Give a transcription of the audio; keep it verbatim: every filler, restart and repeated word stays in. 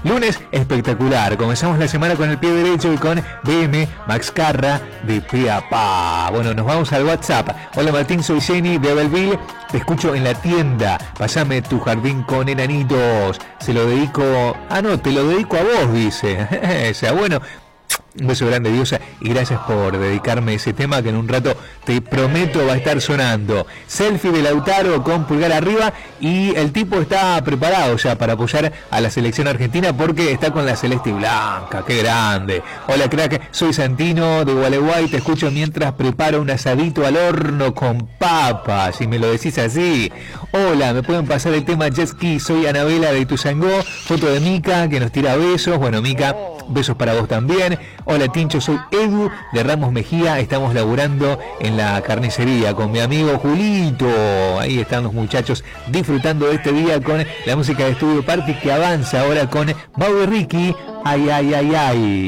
Lunes espectacular. Comenzamos la semana con el pie derecho y con B M Max Carra de pe a pa. Bueno, nos vamos al WhatsApp. Hola Martín, soy Jenny de Belleville. Te escucho en la tienda. Pásame tu jardín con enanitos. Se lo dedico... Ah, no, te lo dedico a vos, dice. O sea, bueno... Un beso grande, Diosa, y gracias por dedicarme ese tema que en un rato te prometo va a estar sonando. Selfie de Lautaro con pulgar arriba y el tipo está preparado ya para apoyar a la selección argentina porque está con la celeste y blanca. ¡Qué grande! Hola crack, soy Santino de Gualeguay, te escucho mientras preparo un asadito al horno con papas, si me lo decís así. Hola, me pueden pasar el tema Jet Ski, soy Anabela de Tuzangó, foto de Mica que nos tira besos. Bueno, Mica, besos para vos también. Hola Tincho, soy Edu de Ramos Mejía, estamos laburando en la carnicería con mi amigo Julito. Ahí están los muchachos disfrutando de este día con la música de Estudio Party que avanza ahora con Mau y Ricky. Ay, ay, ay, ay.